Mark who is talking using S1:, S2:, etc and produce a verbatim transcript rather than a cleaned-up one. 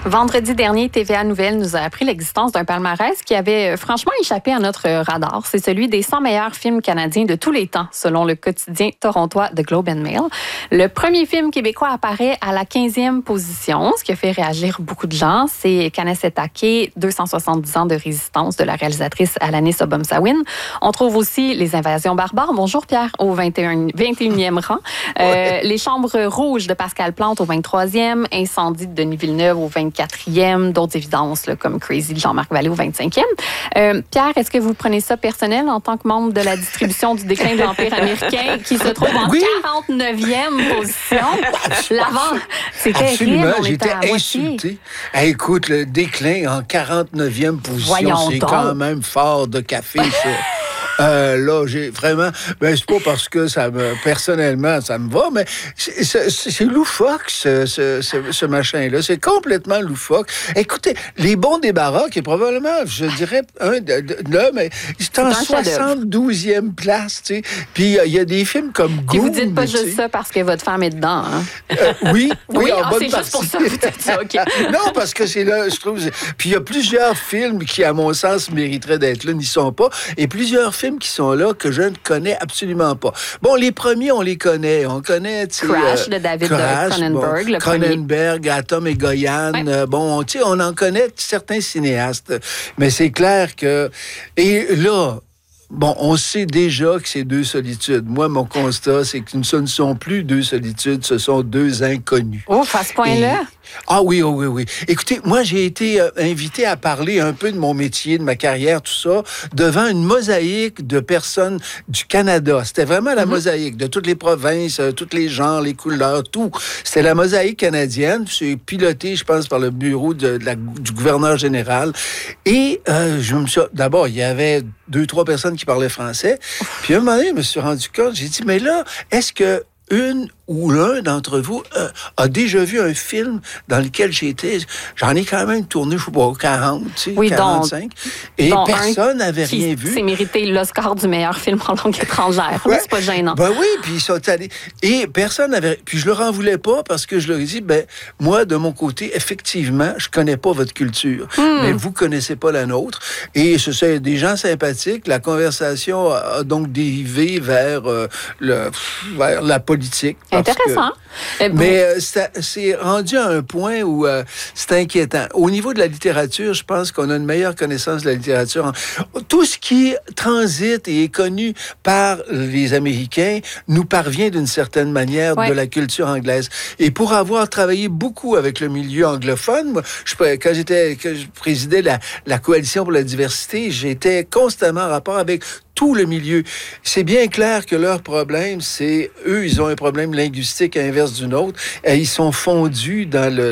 S1: Vendredi dernier, T V A Nouvelles nous a appris l'existence d'un palmarès qui avait franchement échappé à notre radar. C'est celui des cent meilleurs films canadiens de tous les temps, selon le quotidien torontois The Globe and Mail. Le premier film québécois apparaît à la quinzième position, ce qui a fait réagir beaucoup de gens. C'est Kanesetake, deux cent soixante-dix ans de résistance de la réalisatrice Alanis Obomsawin. On trouve aussi Les Invasions barbares. Bonjour Pierre, au vingt et unième rang. Euh, Les Chambres rouges de Pascal Plante au vingt-troisième. Incendie de Denis Villeneuve au vingt-quatrième. D'autres évidences là, comme Crazy de Jean-Marc Vallée au vingt-cinquième. Euh, Pierre, est-ce que vous prenez ça personnel en tant que membre de la distribution du déclin de l'Empire américain qui se trouve en
S2: oui.
S1: quarante-neuvième position? L'avant, c'est
S2: Absolument,
S1: terrible. On
S2: j'étais
S1: était à
S2: insulté. Hey, écoute, le déclin en quarante-neuvième position,
S1: Voyons
S2: c'est
S1: donc.
S2: quand même fort de café, ça. Euh, là, j'ai vraiment... Ben, c'est pas parce que ça me... Personnellement, ça me va, mais c'est, c'est, c'est loufoque, ce, ce, ce, ce machin-là. C'est complètement loufoque. Écoutez, Les Bons Débarras, qui est probablement, je dirais, un de, de, là, mais c'est en soixante-douzième place, tu sais. Puis il y a des films comme Goon.
S1: Puis vous dites pas
S2: tu sais.
S1: juste ça parce que votre femme est dedans, hein?
S2: Euh, oui, oui,
S1: Oui,
S2: en
S1: ah,
S2: bonne
S1: c'est
S2: partie.
S1: juste pour ça, vous dites ça, OK.
S2: Non, parce que c'est là, je trouve... Puis il y a plusieurs films qui, à mon sens, mériteraient d'être là, n'y sont pas. Et plusieurs films qui sont là que je ne connais absolument pas. Bon, les premiers, on les connaît. On connaît, tu sais...
S1: Crash
S2: euh,
S1: de David
S2: Crash,
S1: Cronenberg,
S2: bon,
S1: le
S2: Cronenberg, Atom et Goyan.
S1: Ouais.
S2: Euh, bon, tu sais, on en connaît certains cinéastes. Mais c'est clair que... Et là... Bon, on sait déjà que c'est deux solitudes. Moi, mon constat, c'est que ce ne sont plus deux solitudes, ce sont deux inconnus.
S1: Ouf, à ce point-là?
S2: Et... Ah oui, oh oui, oui. Écoutez, moi, j'ai été euh, invité à parler un peu de mon métier, de ma carrière, tout ça, devant une mosaïque de personnes du Canada. C'était vraiment la mm-hmm. mosaïque de toutes les provinces, euh, tous les genres, les couleurs, tout. C'était la mosaïque canadienne. C'est piloté, je pense, par le bureau de, de la, du gouverneur général. Et euh, je me suis... D'abord, il y avait deux, trois personnes qui parlaient français. Puis à un moment donné, je me suis rendu compte, j'ai dit, mais là, est-ce que une ou l'un d'entre vous euh, a déjà vu un film dans lequel j'ai été... J'en ai quand même tourné, je sais pas, quarante, tu sais,
S1: oui,
S2: quarante-cinq.
S1: Donc,
S2: et
S1: donc
S2: personne n'avait rien vu.
S1: C'est mérité l'Oscar du meilleur film en langue étrangère. Ouais. C'est pas gênant.
S2: Ben oui, puis ils sont allés... Et personne n'avait... Puis je leur en voulais pas parce que je leur ai dit, ben moi, de mon côté, effectivement, je connais pas votre culture, hmm. mais vous connaissez pas la nôtre. Et ce sont des gens sympathiques. La conversation a, a donc dérivé vers, euh, le, vers la politique.
S1: Intéressant.
S2: Que... Mais euh, c'est rendu à un point où euh, c'est inquiétant. Au niveau de la littérature, je pense qu'on a une meilleure connaissance de la littérature. Tout ce qui transite et est connu par les Américains nous parvient d'une certaine manière ouais. de la culture anglaise. Et pour avoir travaillé beaucoup avec le milieu anglophone, moi, je, quand j'étais, quand je présidais la, la Coalition pour la diversité, j'étais constamment en rapport avec tout le milieu. C'est bien clair que leur problème, c'est eux, ils ont un problème linguistique à l'inverse d'une autre. Et ils sont fondus dans le